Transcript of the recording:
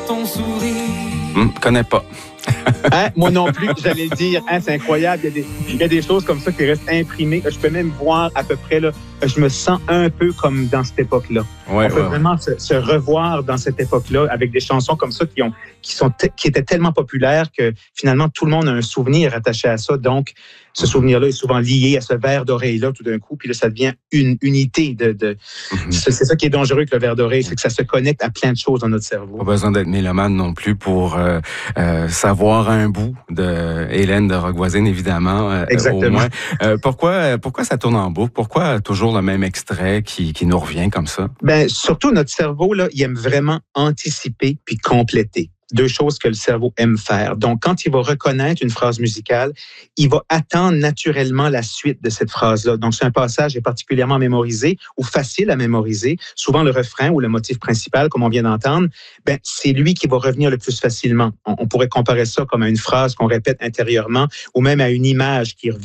ton sourire. Connais pas. Hein? Moi non plus, j'allais dire, hein, c'est incroyable, il y a des choses comme ça qui restent imprimées. Je peux même voir à peu près, là, je me sens un peu comme dans cette époque-là. Ouais, on peut vraiment se revoir dans cette époque-là avec des chansons comme ça qui étaient tellement populaires que finalement tout le monde a un souvenir attaché à ça. Donc, ce souvenir-là est souvent lié à ce verre d'oreille-là tout d'un coup, puis là, ça devient une unité. C'est ça qui est dangereux avec le verre d'oreille, c'est que ça se connecte à plein de choses dans notre cerveau. Pas besoin d'être mélomane non plus pour savoir un bout de Hélène de Roquevoisine, évidemment. Exactement. Au moins. Pourquoi ça tourne en boucle? Pourquoi toujours le même extrait qui nous revient comme ça? Ben, surtout, notre cerveau, là, il aime vraiment anticiper puis compléter. Deux choses que le cerveau aime faire. Donc, quand il va reconnaître une phrase musicale, il va attendre naturellement la suite de cette phrase-là. Donc, si un passage est particulièrement mémorisé ou facile à mémoriser, souvent le refrain ou le motif principal, comme on vient d'entendre, ben, c'est lui qui va revenir le plus facilement. On pourrait comparer ça comme à une phrase qu'on répète intérieurement ou même à une image qui revient.